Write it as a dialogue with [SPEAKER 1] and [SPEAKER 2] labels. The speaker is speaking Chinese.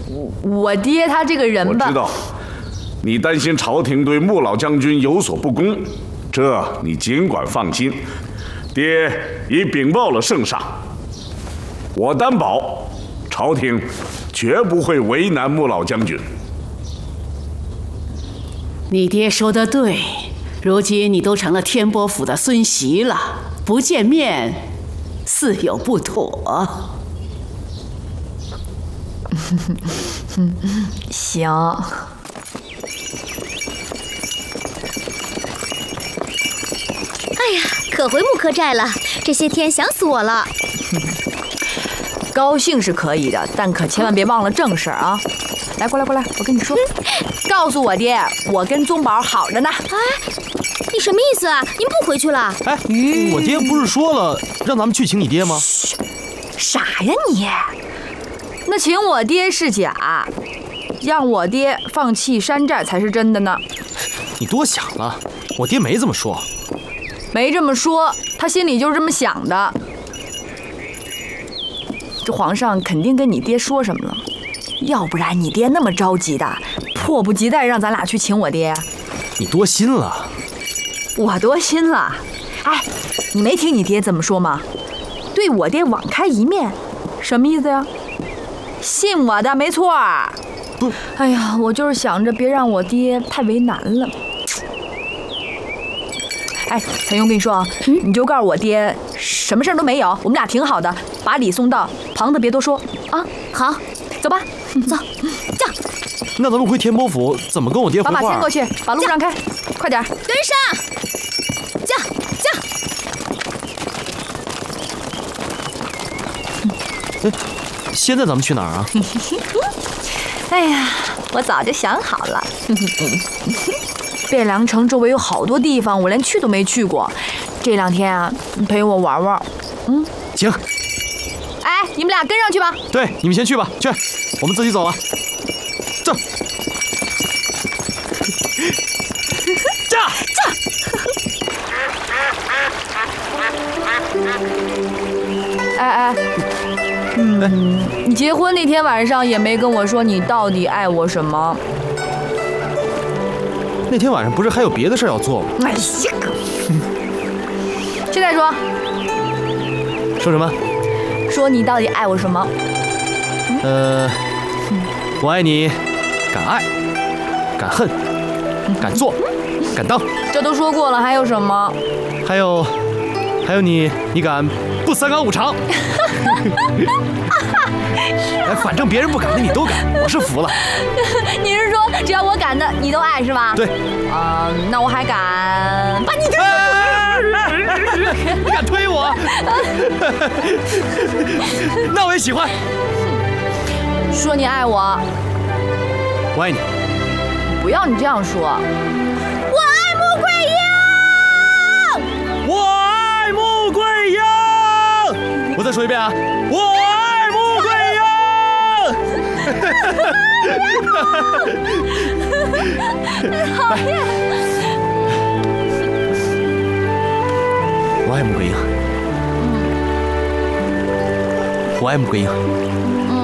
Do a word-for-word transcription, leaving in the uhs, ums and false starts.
[SPEAKER 1] 我爹他这个人吧，
[SPEAKER 2] 我知道，你担心朝廷对穆老将军有所不公，这你尽管放心，爹已禀报了圣上，我担保，朝廷绝不会为难穆老将军。
[SPEAKER 3] 你爹说的对，如今你都成了天波府的孙媳了，不见面，似有不妥。
[SPEAKER 1] 行。
[SPEAKER 4] 哎呀，可回木克寨了，这些天想死我了。
[SPEAKER 1] 高兴是可以的，但可千万别忘了正事儿啊！来，过来过来，我跟你说，告诉我爹，我跟宗宝好着呢。
[SPEAKER 4] 哎，你什么意思啊？您不回去了？
[SPEAKER 5] 哎，我爹不是说了让咱们去请你爹吗？
[SPEAKER 1] 傻呀你！那请我爹是假，让我爹放弃山寨才是真的呢。
[SPEAKER 5] 你多想了，我爹没这么说。
[SPEAKER 1] 没这么说，他心里就是这么想的。这皇上肯定跟你爹说什么了，要不然你爹那么着急的，迫不及待让咱俩去请我爹。
[SPEAKER 5] 你多心了。
[SPEAKER 1] 我多心了。哎，你没听你爹怎么说吗？对我爹网开一面，什么意思呀？信我的，没错。
[SPEAKER 5] 不，
[SPEAKER 1] 哎呀，我就是想着别让我爹太为难了。哎，彩云，我跟你说啊，嗯、你就告诉我爹，什么事儿都没有，我们俩挺好的，把礼送到，旁的别多说啊。
[SPEAKER 4] 好，
[SPEAKER 1] 走吧，
[SPEAKER 4] 走，驾。
[SPEAKER 5] 那咱们回天波府怎么跟我爹回话？
[SPEAKER 1] 把马牵过去，把路让开，快点，
[SPEAKER 4] 跟上，驾驾。
[SPEAKER 5] 哎，现在咱们去哪儿啊？
[SPEAKER 1] 哎呀，我早就想好了。汴梁城周围有好多地方，我连去都没去过。这两天啊，你陪我玩玩。嗯，
[SPEAKER 5] 行。
[SPEAKER 1] 哎，你们俩跟上去吧。
[SPEAKER 5] 对，你们先去吧，去，我们自己走了。这，驾
[SPEAKER 1] 驾。哎哎，嗯，你结婚那天晚上也没跟我说你到底爱我什么。
[SPEAKER 5] 那天晚上不是还有别的事要做吗？
[SPEAKER 1] 哎呀，现在说。
[SPEAKER 5] 说什么？
[SPEAKER 1] 说你到底爱我什么？
[SPEAKER 5] 呃，我爱你，敢爱，敢恨，敢做，敢当。
[SPEAKER 1] 这都说过了，还有什么？
[SPEAKER 5] 还有，还有你，你敢不三纲五常？哎，反正别人不敢的你都敢，我是服了。
[SPEAKER 1] 你是说只要我敢的你都爱是吧？
[SPEAKER 5] 对。
[SPEAKER 1] 啊、呃，那我还敢把你推
[SPEAKER 5] 出去。你敢推我？那我也喜欢。
[SPEAKER 1] 说你爱我。
[SPEAKER 5] 我爱你。
[SPEAKER 1] 不要你这样说。
[SPEAKER 4] 我爱穆桂英。
[SPEAKER 5] 我爱穆桂英。我再说一遍啊，我爱穆桂英。
[SPEAKER 1] 讨厌。
[SPEAKER 5] 我爱穆桂英。我爱穆桂英。
[SPEAKER 1] 嗯。